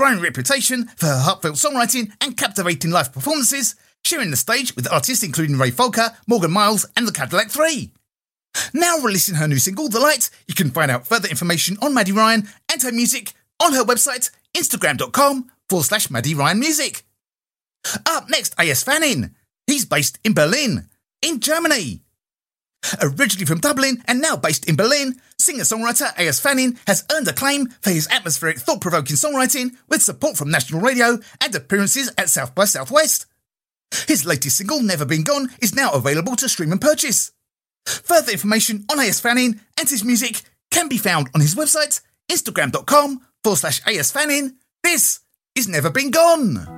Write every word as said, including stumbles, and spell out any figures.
growing reputation for her heartfelt songwriting and captivating live performances, sharing the stage with artists including Ray Folker, Morgan Miles and the Cadillac Three. Now releasing her new single, The Light, you can find out further information on Maddie Ryan and her music on her website, instagram.com forward slash Maddie Ryan Music. Up next, A S Fanning. He's based in Berlin, in Germany. Originally from Dublin and now based in Berlin, singer-songwriter A S Fanning has earned acclaim for his atmospheric, thought-provoking songwriting with support from national radio and appearances at South by Southwest. His latest single, Never Been Gone, is now available to stream and purchase. Further information on A S Fanning and his music can be found on his website, instagram.com forward slash A S Fanning. This is Never Been Gone.